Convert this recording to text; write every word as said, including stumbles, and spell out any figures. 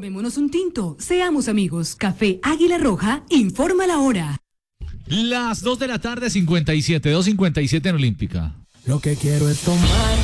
Tomémonos un tinto, seamos amigos. Café Águila Roja, informa la hora. Las dos de la tarde, cincuenta y siete, dos cincuenta y siete en Olímpica. Lo que quiero es tomar